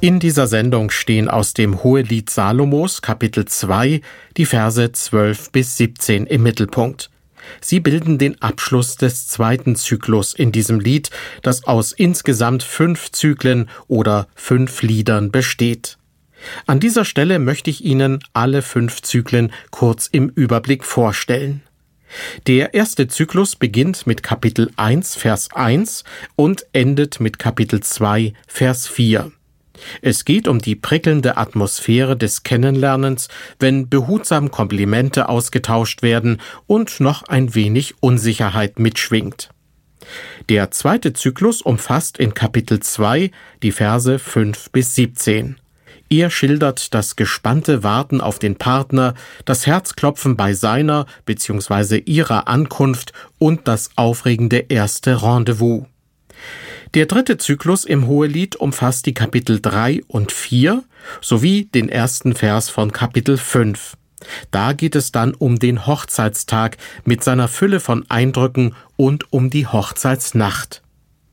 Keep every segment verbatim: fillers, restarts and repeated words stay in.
In dieser Sendung stehen aus dem Hohelied Salomos, Kapitel zwei, die Verse zwölf bis siebzehn im Mittelpunkt. Sie bilden den Abschluss des zweiten Zyklus in diesem Lied, das aus insgesamt fünf Zyklen oder fünf Liedern besteht. An dieser Stelle möchte ich Ihnen alle fünf Zyklen kurz im Überblick vorstellen. Der erste Zyklus beginnt mit Kapitel eins, Vers eins und endet mit Kapitel zwei, Vers vier. Es geht um die prickelnde Atmosphäre des Kennenlernens, wenn behutsam Komplimente ausgetauscht werden und noch ein wenig Unsicherheit mitschwingt. Der zweite Zyklus umfasst in Kapitel zwei die Verse fünf bis siebzehn. Er schildert das gespannte Warten auf den Partner, das Herzklopfen bei seiner bzw. ihrer Ankunft und das aufregende erste Rendezvous. Der dritte Zyklus im Hohelied umfasst die Kapitel drei und vier sowie den ersten Vers von Kapitel fünf. Da geht es dann um den Hochzeitstag mit seiner Fülle von Eindrücken und um die Hochzeitsnacht.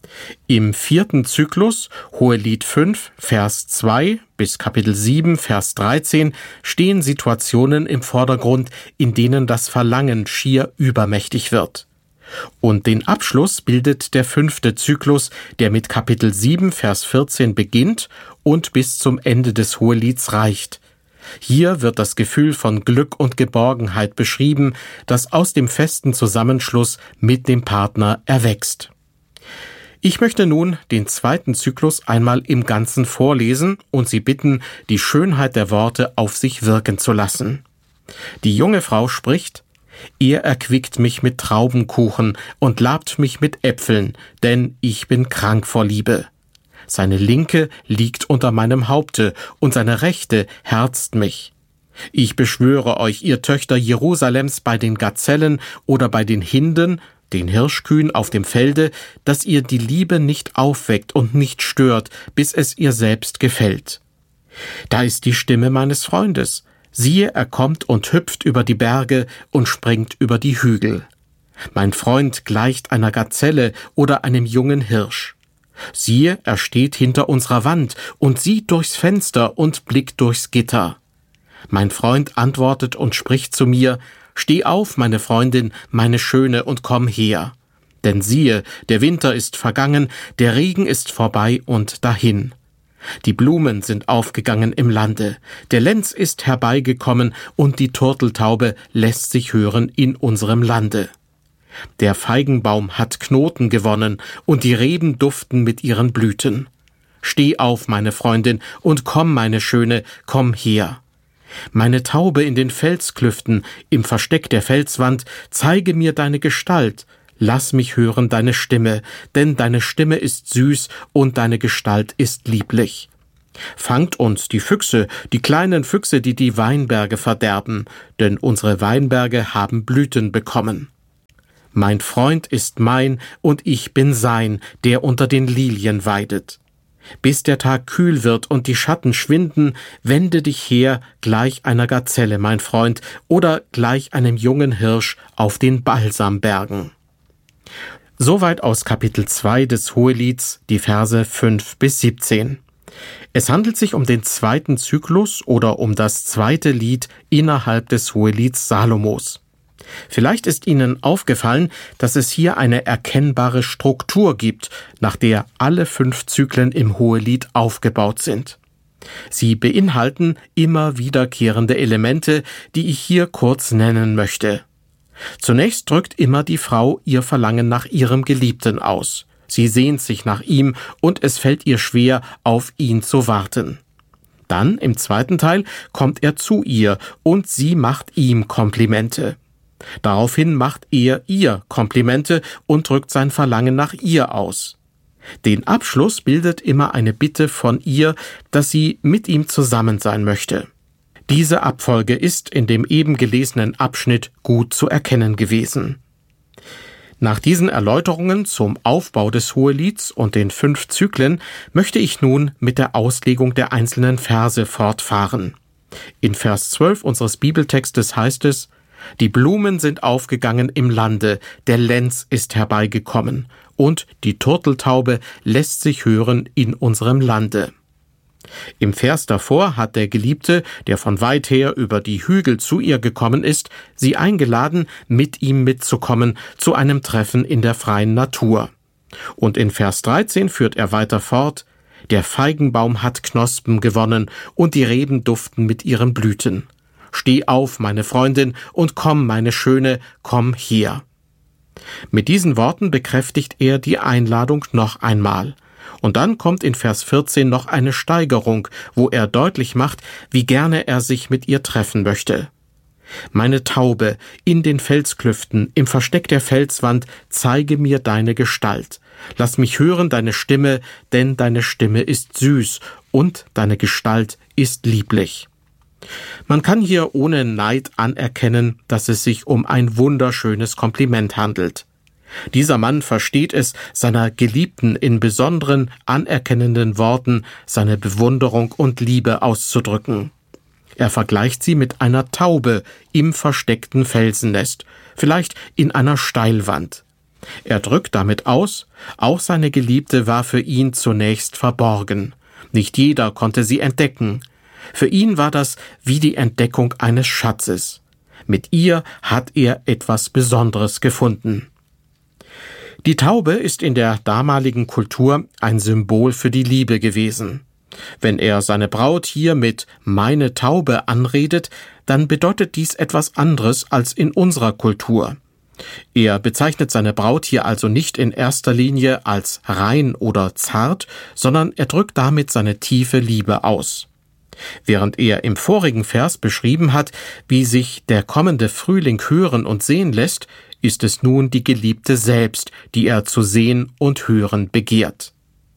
Im vierten Zyklus, Hohelied fünf, Vers zwei bis Kapitel sieben, Vers dreizehn, stehen Situationen im Vordergrund, in denen das Verlangen schier übermächtig wird. Und den Abschluss bildet der fünfte Zyklus, der mit Kapitel sieben, Vers vierzehn beginnt und bis zum Ende des Hohelieds reicht. Hier wird das Gefühl von Glück und Geborgenheit beschrieben, das aus dem festen Zusammenschluss mit dem Partner erwächst. Ich möchte nun den zweiten Zyklus einmal im Ganzen vorlesen und Sie bitten, die Schönheit der Worte auf sich wirken zu lassen. Die junge Frau spricht: Er erquickt mich mit Traubenkuchen und labt mich mit Äpfeln, denn ich bin krank vor Liebe. Seine Linke liegt unter meinem Haupte und seine Rechte herzt mich. Ich beschwöre euch, ihr Töchter Jerusalems, bei den Gazellen oder bei den Hinden, den Hirschkühen auf dem Felde, dass ihr die Liebe nicht aufweckt und nicht stört, bis es ihr selbst gefällt. Da ist die Stimme meines Freundes. Siehe, er kommt und hüpft über die Berge und springt über die Hügel. Mein Freund gleicht einer Gazelle oder einem jungen Hirsch. Siehe, er steht hinter unserer Wand und sieht durchs Fenster und blickt durchs Gitter. Mein Freund antwortet und spricht zu mir: Steh auf, meine Freundin, meine Schöne, und komm her. Denn siehe, der Winter ist vergangen, der Regen ist vorbei und dahin. Die Blumen sind aufgegangen im Lande, der Lenz ist herbeigekommen und die Turteltaube lässt sich hören in unserem Lande. Der Feigenbaum hat Knoten gewonnen und die Reben duften mit ihren Blüten. Steh auf, meine Freundin, und komm, meine Schöne, komm her. Meine Taube in den Felsklüften, im Versteck der Felswand, zeige mir deine Gestalt. Lass mich hören deine Stimme, denn deine Stimme ist süß und deine Gestalt ist lieblich. Fangt uns die Füchse, die kleinen Füchse, die die Weinberge verderben, denn unsere Weinberge haben Blüten bekommen. Mein Freund ist mein und ich bin sein, der unter den Lilien weidet. Bis der Tag kühl wird und die Schatten schwinden, wende dich her gleich einer Gazelle, mein Freund, oder gleich einem jungen Hirsch auf den Balsambergen. Soweit aus Kapitel zwei des Hohelieds, die Verse fünf bis siebzehn. Es handelt sich um den zweiten Zyklus oder um das zweite Lied innerhalb des Hohelieds Salomos. Vielleicht ist Ihnen aufgefallen, dass es hier eine erkennbare Struktur gibt, nach der alle fünf Zyklen im Hohelied aufgebaut sind. Sie beinhalten immer wiederkehrende Elemente, die ich hier kurz nennen möchte. Zunächst drückt immer die Frau ihr Verlangen nach ihrem Geliebten aus. Sie sehnt sich nach ihm und es fällt ihr schwer, auf ihn zu warten. Dann, im zweiten Teil, kommt er zu ihr und sie macht ihm Komplimente. Daraufhin macht er ihr Komplimente und drückt sein Verlangen nach ihr aus. Den Abschluss bildet immer eine Bitte von ihr, dass sie mit ihm zusammen sein möchte. Diese Abfolge ist in dem eben gelesenen Abschnitt gut zu erkennen gewesen. Nach diesen Erläuterungen zum Aufbau des Hohelieds und den fünf Zyklen möchte ich nun mit der Auslegung der einzelnen Verse fortfahren. In Vers zwölf unseres Bibeltextes heißt es: Die Blumen sind aufgegangen im Lande, der Lenz ist herbeigekommen, und die Turteltaube lässt sich hören in unserem Lande. Im Vers davor hat der Geliebte, der von weit her über die Hügel zu ihr gekommen ist, sie eingeladen, mit ihm mitzukommen zu einem Treffen in der freien Natur. Und in Vers dreizehn führt er weiter fort: Der Feigenbaum hat Knospen gewonnen und die Reben duften mit ihren Blüten. Steh auf, meine Freundin, und komm, meine Schöne, komm her. Mit diesen Worten bekräftigt er die Einladung noch einmal. Und dann kommt in Vers vierzehn noch eine Steigerung, wo er deutlich macht, wie gerne er sich mit ihr treffen möchte. Meine Taube, in den Felsklüften, im Versteck der Felswand, zeige mir deine Gestalt. Lass mich hören deine Stimme, denn deine Stimme ist süß und deine Gestalt ist lieblich. Man kann hier ohne Neid anerkennen, dass es sich um ein wunderschönes Kompliment handelt. Dieser Mann versteht es, seiner Geliebten in besonderen, anerkennenden Worten seine Bewunderung und Liebe auszudrücken. Er vergleicht sie mit einer Taube im versteckten Felsennest, vielleicht in einer Steilwand. Er drückt damit aus, auch seine Geliebte war für ihn zunächst verborgen. Nicht jeder konnte sie entdecken. Für ihn war das wie die Entdeckung eines Schatzes. Mit ihr hat er etwas Besonderes gefunden. Die Taube ist in der damaligen Kultur ein Symbol für die Liebe gewesen. Wenn er seine Braut hier mit »meine Taube« anredet, dann bedeutet dies etwas anderes als in unserer Kultur. Er bezeichnet seine Braut hier also nicht in erster Linie als rein oder zart, sondern er drückt damit seine tiefe Liebe aus. Während er im vorigen Vers beschrieben hat, wie sich der kommende Frühling hören und sehen lässt, ist es nun die Geliebte selbst, die er zu sehen und hören begehrt.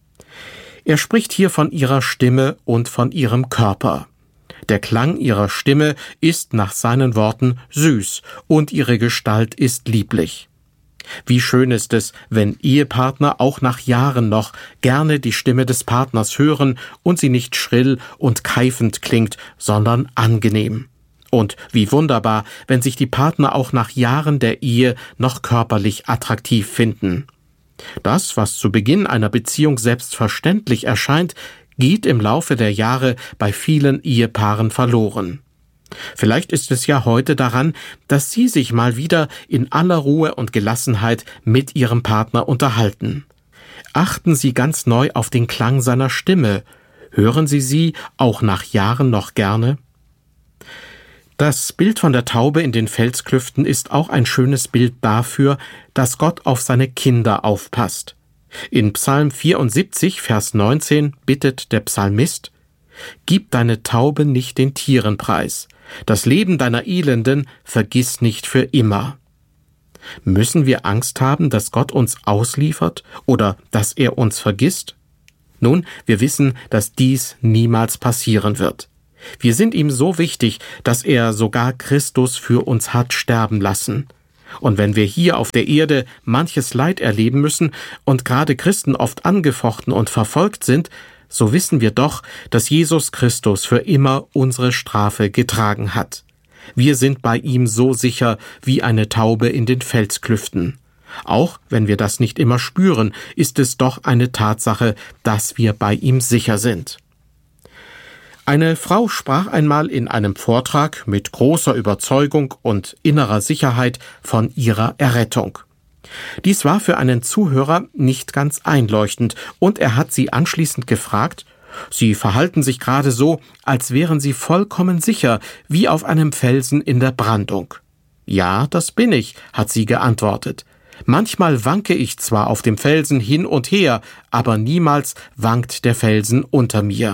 Er spricht hier von ihrer Stimme und von ihrem Körper. Der Klang ihrer Stimme ist nach seinen Worten süß und ihre Gestalt ist lieblich. Wie schön ist es, wenn Ehepartner auch nach Jahren noch gerne die Stimme des Partners hören und sie nicht schrill und keifend klingt, sondern angenehm. Und wie wunderbar, wenn sich die Partner auch nach Jahren der Ehe noch körperlich attraktiv finden. Das, was zu Beginn einer Beziehung selbstverständlich erscheint, geht im Laufe der Jahre bei vielen Ehepaaren verloren. Vielleicht ist es ja heute daran, dass Sie sich mal wieder in aller Ruhe und Gelassenheit mit Ihrem Partner unterhalten. Achten Sie ganz neu auf den Klang seiner Stimme. Hören Sie sie auch nach Jahren noch gerne? Das Bild von der Taube in den Felsklüften ist auch ein schönes Bild dafür, dass Gott auf seine Kinder aufpasst. In Psalm vierundsiebzig, Vers neunzehn bittet der Psalmist: Gib deine Taube nicht den Tieren preis, das Leben deiner Elenden vergiss nicht für immer. Müssen wir Angst haben, dass Gott uns ausliefert oder dass er uns vergisst? Nun, wir wissen, dass dies niemals passieren wird. Wir sind ihm so wichtig, dass er sogar Christus für uns hat sterben lassen. Und wenn wir hier auf der Erde manches Leid erleben müssen und gerade Christen oft angefochten und verfolgt sind, so wissen wir doch, dass Jesus Christus für immer unsere Strafe getragen hat. Wir sind bei ihm so sicher wie eine Taube in den Felsklüften. Auch wenn wir das nicht immer spüren, ist es doch eine Tatsache, dass wir bei ihm sicher sind. Eine Frau sprach einmal in einem Vortrag mit großer Überzeugung und innerer Sicherheit von ihrer Errettung. Dies war für einen Zuhörer nicht ganz einleuchtend, und er hat sie anschließend gefragt: Sie verhalten sich gerade so, als wären Sie vollkommen sicher, wie auf einem Felsen in der Brandung. Ja, das bin ich, hat sie geantwortet. Manchmal wanke ich zwar auf dem Felsen hin und her, aber niemals wankt der Felsen unter mir.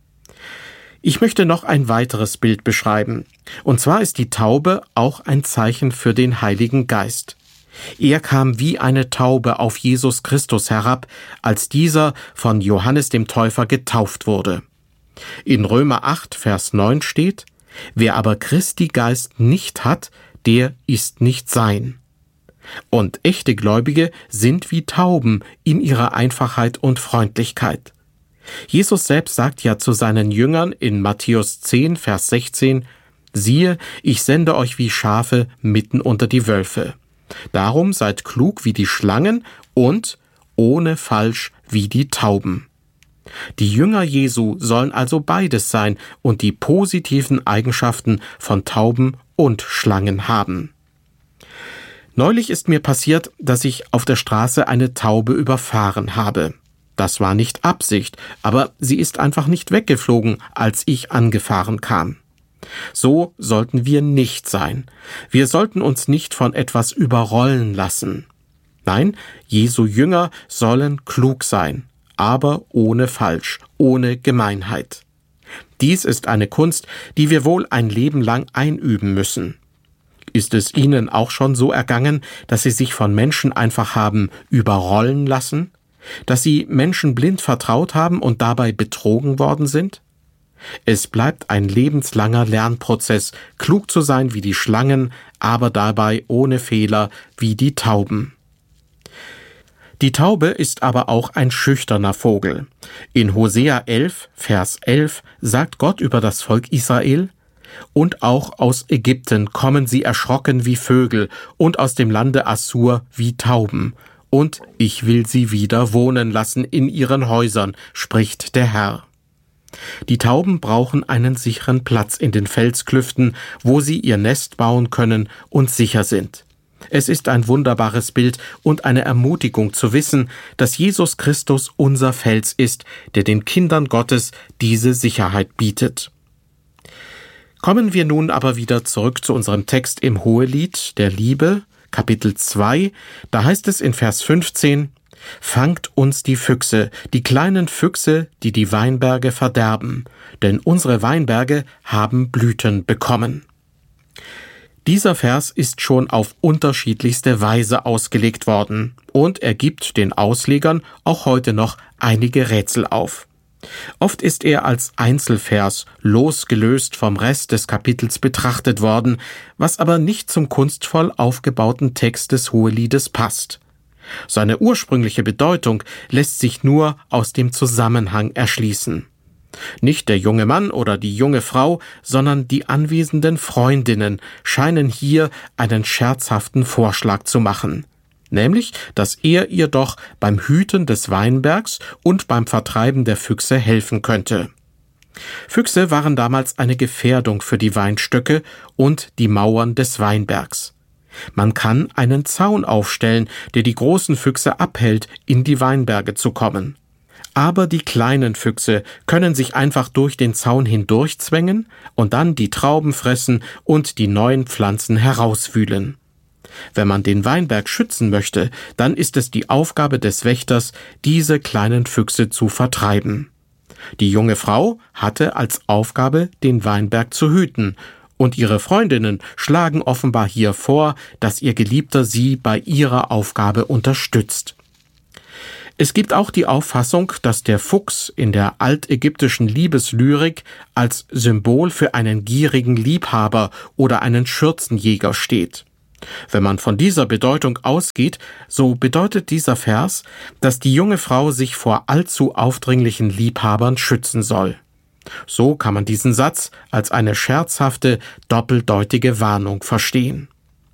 Ich möchte noch ein weiteres Bild beschreiben. Und zwar ist die Taube auch ein Zeichen für den Heiligen Geist. Er kam wie eine Taube auf Jesus Christus herab, als dieser von Johannes dem Täufer getauft wurde. In Römer acht, Vers neun steht: Wer aber Christi Geist nicht hat, der ist nicht sein. Und echte Gläubige sind wie Tauben in ihrer Einfachheit und Freundlichkeit. Jesus selbst sagt ja zu seinen Jüngern in Matthäus zehn, Vers sechzehn: Siehe, ich sende euch wie Schafe mitten unter die Wölfe. Darum seid klug wie die Schlangen und ohne falsch wie die Tauben. Die Jünger Jesu sollen also beides sein und die positiven Eigenschaften von Tauben und Schlangen haben. Neulich ist mir passiert, dass ich auf der Straße eine Taube überfahren habe. Das war nicht Absicht, aber sie ist einfach nicht weggeflogen, als ich angefahren kam. So sollten wir nicht sein. Wir sollten uns nicht von etwas überrollen lassen. Nein, Jesu Jünger sollen klug sein, aber ohne Falsch, ohne Gemeinheit. Dies ist eine Kunst, die wir wohl ein Leben lang einüben müssen. Ist es Ihnen auch schon so ergangen, dass Sie sich von Menschen einfach haben überrollen lassen? Dass Sie Menschen blind vertraut haben und dabei betrogen worden sind? Es bleibt ein lebenslanger Lernprozess, klug zu sein wie die Schlangen, aber dabei ohne Fehler wie die Tauben. Die Taube ist aber auch ein schüchterner Vogel. In Hosea elf, Vers elf sagt Gott über das Volk Israel: Und auch aus Ägypten kommen sie erschrocken wie Vögel und aus dem Lande Assur wie Tauben. Und ich will sie wieder wohnen lassen in ihren Häusern, spricht der Herr. Die Tauben brauchen einen sicheren Platz in den Felsklüften, wo sie ihr Nest bauen können und sicher sind. Es ist ein wunderbares Bild und eine Ermutigung zu wissen, dass Jesus Christus unser Fels ist, der den Kindern Gottes diese Sicherheit bietet. Kommen wir nun aber wieder zurück zu unserem Text im Hohelied der Liebe, Kapitel zwei. Da heißt es in Vers fünfzehn: Fangt uns die Füchse, die kleinen Füchse, die die Weinberge verderben, denn unsere Weinberge haben Blüten bekommen. Dieser Vers ist schon auf unterschiedlichste Weise ausgelegt worden und er gibt den Auslegern auch heute noch einige Rätsel auf. Oft ist er als Einzelvers losgelöst vom Rest des Kapitels betrachtet worden, was aber nicht zum kunstvoll aufgebauten Text des Hoheliedes passt. Seine ursprüngliche Bedeutung lässt sich nur aus dem Zusammenhang erschließen. Nicht der junge Mann oder die junge Frau, sondern die anwesenden Freundinnen scheinen hier einen scherzhaften Vorschlag zu machen, nämlich, dass er ihr doch beim Hüten des Weinbergs und beim Vertreiben der Füchse helfen könnte. Füchse waren damals eine Gefährdung für die Weinstöcke und die Mauern des Weinbergs. Man kann einen Zaun aufstellen, der die großen Füchse abhält, in die Weinberge zu kommen. Aber die kleinen Füchse können sich einfach durch den Zaun hindurchzwängen und dann die Trauben fressen und die neuen Pflanzen herauswühlen. Wenn man den Weinberg schützen möchte, dann ist es die Aufgabe des Wächters, diese kleinen Füchse zu vertreiben. Die junge Frau hatte als Aufgabe, den Weinberg zu hüten, und ihre Freundinnen schlagen offenbar hier vor, dass ihr Geliebter sie bei ihrer Aufgabe unterstützt. Es gibt auch die Auffassung, dass der Fuchs in der altägyptischen Liebeslyrik als Symbol für einen gierigen Liebhaber oder einen Schürzenjäger steht. Wenn man von dieser Bedeutung ausgeht, so bedeutet dieser Vers, dass die junge Frau sich vor allzu aufdringlichen Liebhabern schützen soll. So kann man diesen Satz als eine scherzhafte, doppeldeutige Warnung verstehen.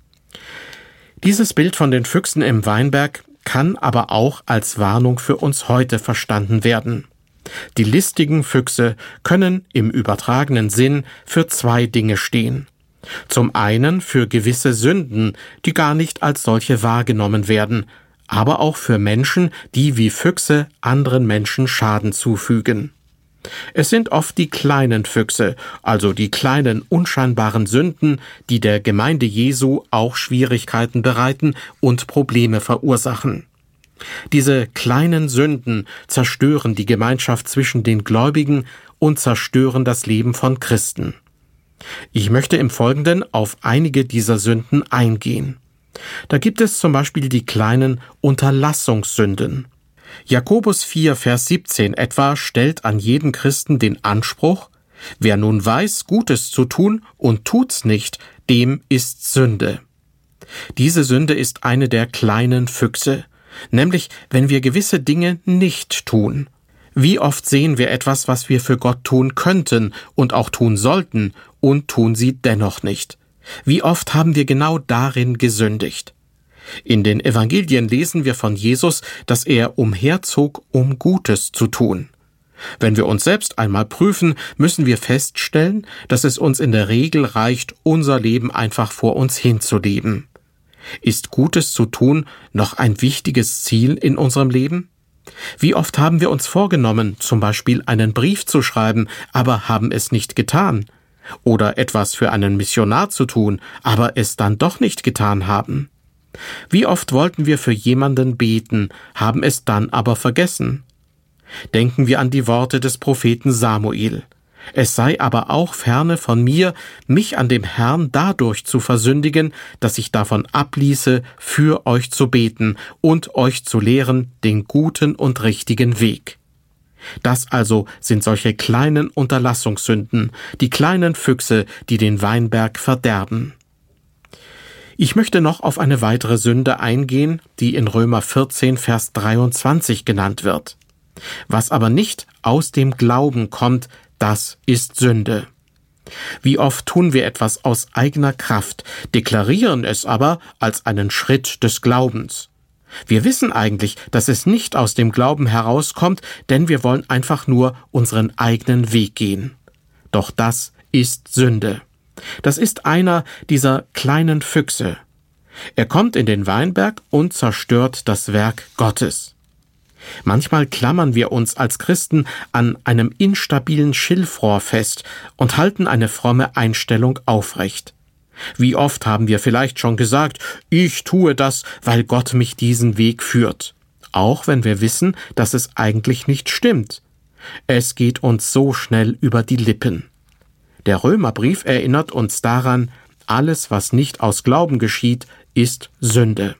Dieses Bild von den Füchsen im Weinberg kann aber auch als Warnung für uns heute verstanden werden. Die listigen Füchse können im übertragenen Sinn für zwei Dinge stehen. Zum einen für gewisse Sünden, die gar nicht als solche wahrgenommen werden, aber auch für Menschen, die wie Füchse anderen Menschen Schaden zufügen. Es sind oft die kleinen Füchse, also die kleinen unscheinbaren Sünden, die der Gemeinde Jesu auch Schwierigkeiten bereiten und Probleme verursachen. Diese kleinen Sünden zerstören die Gemeinschaft zwischen den Gläubigen und zerstören das Leben von Christen. Ich möchte im Folgenden auf einige dieser Sünden eingehen. Da gibt es zum Beispiel die kleinen Unterlassungssünden. Jakobus vier, Vers siebzehn etwa stellt an jeden Christen den Anspruch: Wer nun weiß, Gutes zu tun und tut's nicht, dem ist Sünde. Diese Sünde ist eine der kleinen Füchse, nämlich wenn wir gewisse Dinge nicht tun. Wie oft sehen wir etwas, was wir für Gott tun könnten und auch tun sollten, und tun sie dennoch nicht? Wie oft haben wir genau darin gesündigt? In den Evangelien lesen wir von Jesus, dass er umherzog, um Gutes zu tun. Wenn wir uns selbst einmal prüfen, müssen wir feststellen, dass es uns in der Regel reicht, unser Leben einfach vor uns hinzuleben. Ist Gutes zu tun noch ein wichtiges Ziel in unserem Leben? Wie oft haben wir uns vorgenommen, zum Beispiel einen Brief zu schreiben, aber haben es nicht getan? Oder etwas für einen Missionar zu tun, aber es dann doch nicht getan haben? Wie oft wollten wir für jemanden beten, haben es dann aber vergessen? Denken wir an die Worte des Propheten Samuel. Es sei aber auch ferne von mir, mich an dem Herrn dadurch zu versündigen, dass ich davon abließe, für euch zu beten und euch zu lehren den guten und richtigen Weg. Das also sind solche kleinen Unterlassungssünden, die kleinen Füchse, die den Weinberg verderben. Ich möchte noch auf eine weitere Sünde eingehen, die in Römer vierzehn, Vers dreiundzwanzig genannt wird. Was aber nicht aus dem Glauben kommt, das ist Sünde. Wie oft tun wir etwas aus eigener Kraft, deklarieren es aber als einen Schritt des Glaubens. Wir wissen eigentlich, dass es nicht aus dem Glauben herauskommt, denn wir wollen einfach nur unseren eigenen Weg gehen. Doch das ist Sünde. Das ist einer dieser kleinen Füchse. Er kommt in den Weinberg und zerstört das Werk Gottes. Manchmal klammern wir uns als Christen an einem instabilen Schilfrohr fest und halten eine fromme Einstellung aufrecht. Wie oft haben wir vielleicht schon gesagt, ich tue das, weil Gott mich diesen Weg führt, auch wenn wir wissen, dass es eigentlich nicht stimmt. Es geht uns so schnell über die Lippen. Der Römerbrief erinnert uns daran, alles, was nicht aus Glauben geschieht, ist Sünde.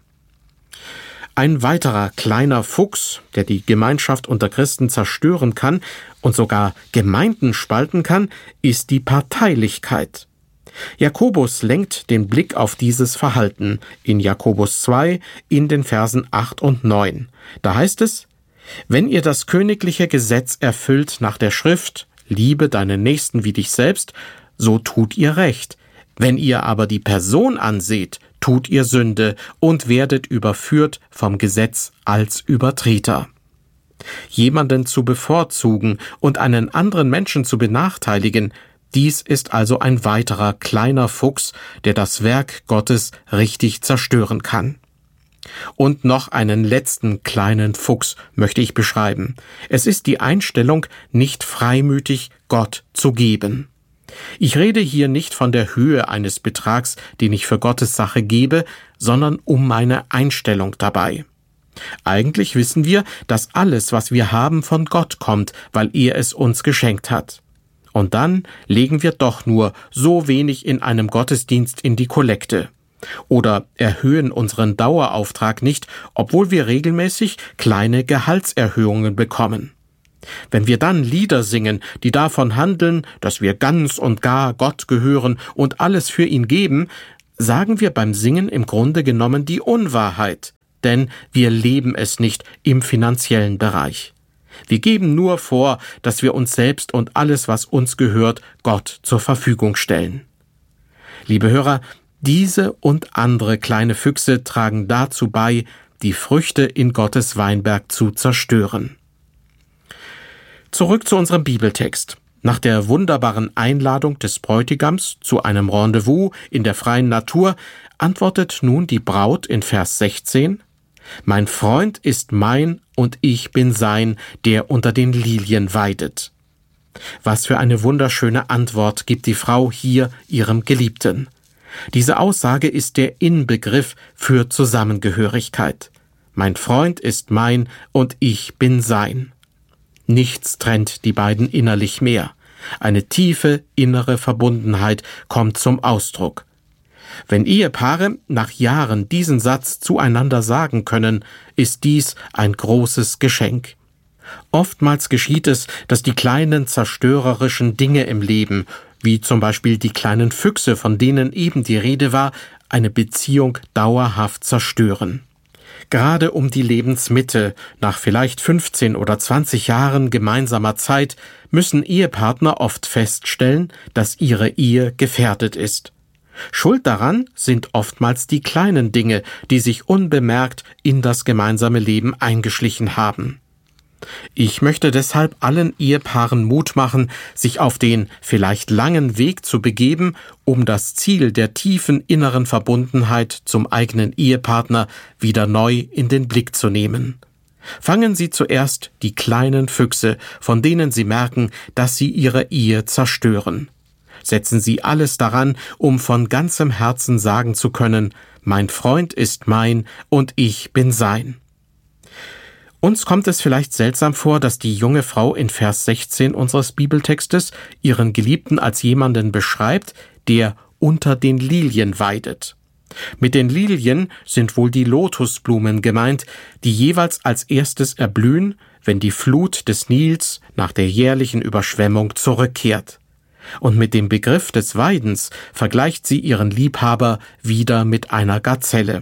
Ein weiterer kleiner Fuchs, der die Gemeinschaft unter Christen zerstören kann und sogar Gemeinden spalten kann, ist die Parteilichkeit. Jakobus lenkt den Blick auf dieses Verhalten in Jakobus zwei in den Versen acht und neun. Da heißt es: Wenn ihr das königliche Gesetz erfüllt nach der Schrift, liebe deinen Nächsten wie dich selbst, so tut ihr recht. Wenn ihr aber die Person anseht, tut ihr Sünde und werdet überführt vom Gesetz als Übertreter. Jemanden zu bevorzugen und einen anderen Menschen zu benachteiligen, dies ist also ein weiterer kleiner Fuchs, der das Werk Gottes richtig zerstören kann. Und noch einen letzten kleinen Fuchs möchte ich beschreiben. Es ist die Einstellung, nicht freimütig Gott zu geben. Ich rede hier nicht von der Höhe eines Betrags, den ich für Gottes Sache gebe, sondern um meine Einstellung dabei. Eigentlich wissen wir, dass alles, was wir haben, von Gott kommt, weil er es uns geschenkt hat. Und dann legen wir doch nur so wenig in einem Gottesdienst in die Kollekte. Oder erhöhen unseren Dauerauftrag nicht, obwohl wir regelmäßig kleine Gehaltserhöhungen bekommen. Wenn wir dann Lieder singen, die davon handeln, dass wir ganz und gar Gott gehören und alles für ihn geben, sagen wir beim Singen im Grunde genommen die Unwahrheit, denn wir leben es nicht im finanziellen Bereich. Wir geben nur vor, dass wir uns selbst und alles, was uns gehört, Gott zur Verfügung stellen. Liebe Hörer, diese und andere kleine Füchse tragen dazu bei, die Früchte in Gottes Weinberg zu zerstören. Zurück zu unserem Bibeltext. Nach der wunderbaren Einladung des Bräutigams zu einem Rendezvous in der freien Natur antwortet nun die Braut in Vers sechzehn: Mein Freund ist mein und ich bin sein, der unter den Lilien weidet. Was für eine wunderschöne Antwort gibt die Frau hier ihrem Geliebten. Diese Aussage ist der Inbegriff für Zusammengehörigkeit. Mein Freund ist mein und ich bin sein. Nichts trennt die beiden innerlich mehr. Eine tiefe innere Verbundenheit kommt zum Ausdruck. Wenn Ehepaare nach Jahren diesen Satz zueinander sagen können, ist dies ein großes Geschenk. Oftmals geschieht es, dass die kleinen zerstörerischen Dinge im Leben, wie zum Beispiel die kleinen Füchse, von denen eben die Rede war, eine Beziehung dauerhaft zerstören. Gerade um die Lebensmitte, nach vielleicht fünfzehn oder zwanzig Jahren gemeinsamer Zeit, müssen Ehepartner oft feststellen, dass ihre Ehe gefährdet ist. Schuld daran sind oftmals die kleinen Dinge, die sich unbemerkt in das gemeinsame Leben eingeschlichen haben. Ich möchte deshalb allen Ehepaaren Mut machen, sich auf den vielleicht langen Weg zu begeben, um das Ziel der tiefen inneren Verbundenheit zum eigenen Ehepartner wieder neu in den Blick zu nehmen. Fangen Sie zuerst die kleinen Füchse, von denen Sie merken, dass sie Ihre Ehe zerstören. Setzen Sie alles daran, um von ganzem Herzen sagen zu können, mein Freund ist mein und ich bin sein. Uns kommt es vielleicht seltsam vor, dass die junge Frau in Vers sechzehn unseres Bibeltextes ihren Geliebten als jemanden beschreibt, der unter den Lilien weidet. Mit den Lilien sind wohl die Lotusblumen gemeint, die jeweils als erstes erblühen, wenn die Flut des Nils nach der jährlichen Überschwemmung zurückkehrt. Und mit dem Begriff des Weidens vergleicht sie ihren Liebhaber wieder mit einer Gazelle.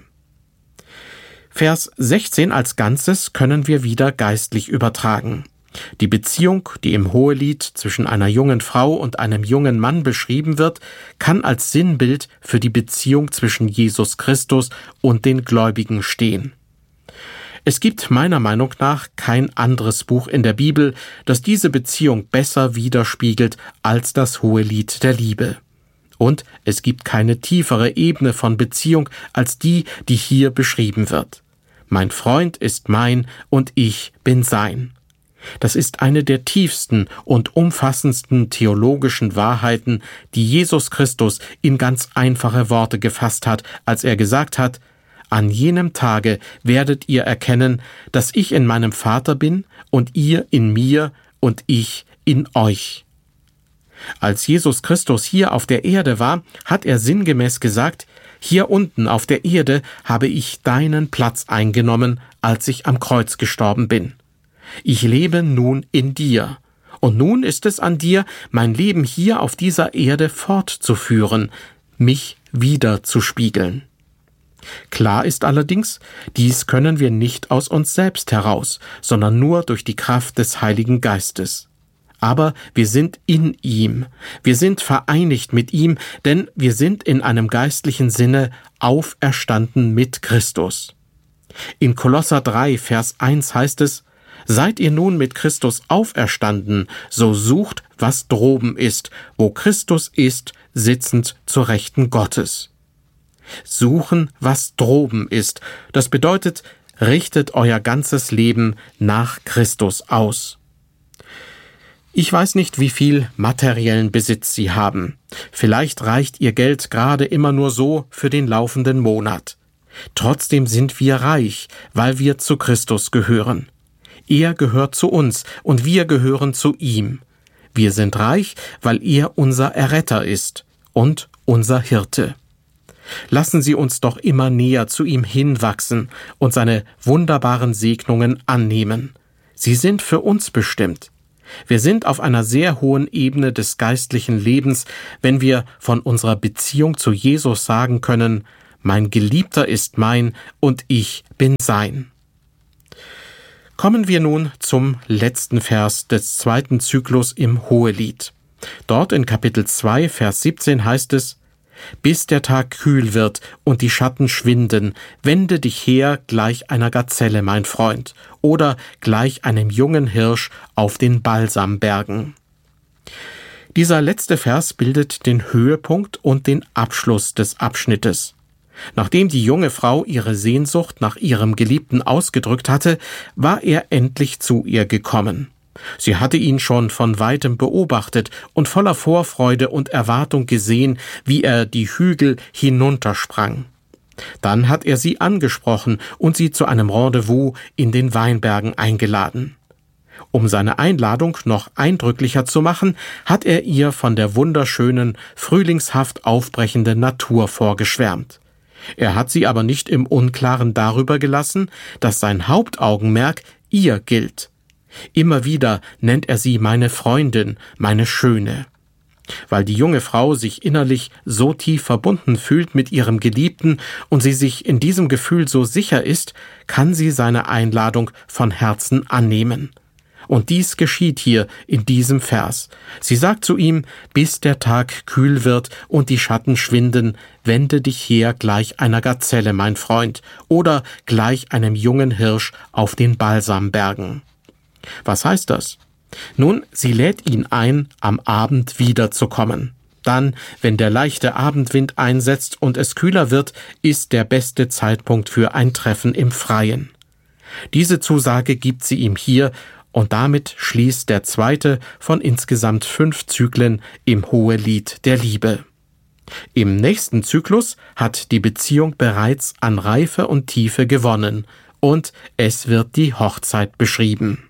Vers sechzehn als Ganzes können wir wieder geistlich übertragen. Die Beziehung, die im Hohelied zwischen einer jungen Frau und einem jungen Mann beschrieben wird, kann als Sinnbild für die Beziehung zwischen Jesus Christus und den Gläubigen stehen. Es gibt meiner Meinung nach kein anderes Buch in der Bibel, das diese Beziehung besser widerspiegelt als das Hohelied der Liebe. Und es gibt keine tiefere Ebene von Beziehung als die, die hier beschrieben wird. Mein Freund ist mein und ich bin sein. Das ist eine der tiefsten und umfassendsten theologischen Wahrheiten, die Jesus Christus in ganz einfache Worte gefasst hat, als er gesagt hat, an jenem Tage werdet ihr erkennen, dass ich in meinem Vater bin und ihr in mir und ich in euch. Als Jesus Christus hier auf der Erde war, hat er sinngemäß gesagt, hier unten auf der Erde habe ich deinen Platz eingenommen, als ich am Kreuz gestorben bin. Ich lebe nun in dir. Und nun ist es an dir, mein Leben hier auf dieser Erde fortzuführen, mich wieder zu spiegeln. Klar ist allerdings, dies können wir nicht aus uns selbst heraus, sondern nur durch die Kraft des Heiligen Geistes. Aber wir sind in ihm, wir sind vereinigt mit ihm, denn wir sind in einem geistlichen Sinne auferstanden mit Christus. In Kolosser drei, Vers eins heißt es, seid ihr nun mit Christus auferstanden, so sucht, was droben ist, wo Christus ist, sitzend zur Rechten Gottes. Suchen, was droben ist, das bedeutet, richtet euer ganzes Leben nach Christus aus. Ich weiß nicht, wie viel materiellen Besitz Sie haben. Vielleicht reicht Ihr Geld gerade immer nur so für den laufenden Monat. Trotzdem sind wir reich, weil wir zu Christus gehören. Er gehört zu uns und wir gehören zu ihm. Wir sind reich, weil er unser Erretter ist und unser Hirte. Lassen Sie uns doch immer näher zu ihm hinwachsen und seine wunderbaren Segnungen annehmen. Sie sind für uns bestimmt. Wir sind auf einer sehr hohen Ebene des geistlichen Lebens, wenn wir von unserer Beziehung zu Jesus sagen können, mein Geliebter ist mein und ich bin sein. Kommen wir nun zum letzten Vers des zweiten Zyklus im Hohelied. Dort in Kapitel zwei, Vers siebzehn heißt es, bis der Tag kühl wird und die Schatten schwinden, wende dich her gleich einer Gazelle, mein Freund, oder gleich einem jungen Hirsch auf den Balsambergen. Dieser letzte Vers bildet den Höhepunkt und den Abschluss des Abschnittes. Nachdem die junge Frau ihre Sehnsucht nach ihrem Geliebten ausgedrückt hatte, war er endlich zu ihr gekommen. Sie hatte ihn schon von weitem beobachtet und voller Vorfreude und Erwartung gesehen, wie er die Hügel hinuntersprang. Dann hat er sie angesprochen und sie zu einem Rendezvous in den Weinbergen eingeladen. Um seine Einladung noch eindrücklicher zu machen, hat er ihr von der wunderschönen, frühlingshaft aufbrechenden Natur vorgeschwärmt. Er hat sie aber nicht im Unklaren darüber gelassen, dass sein Hauptaugenmerk ihr gilt. Immer wieder nennt er sie meine Freundin, meine Schöne. Weil die junge Frau sich innerlich so tief verbunden fühlt mit ihrem Geliebten und sie sich in diesem Gefühl so sicher ist, kann sie seine Einladung von Herzen annehmen. Und dies geschieht hier in diesem Vers. Sie sagt zu ihm, bis der Tag kühl wird und die Schatten schwinden, wende dich her gleich einer Gazelle, mein Freund, oder gleich einem jungen Hirsch auf den Balsambergen. Was heißt das? Nun, sie lädt ihn ein, am Abend wiederzukommen. Dann, wenn der leichte Abendwind einsetzt und es kühler wird, ist der beste Zeitpunkt für ein Treffen im Freien. Diese Zusage gibt sie ihm hier, und damit schließt der zweite von insgesamt fünf Zyklen im Hohelied der Liebe. Im nächsten Zyklus hat die Beziehung bereits an Reife und Tiefe gewonnen, und es wird die Hochzeit beschrieben.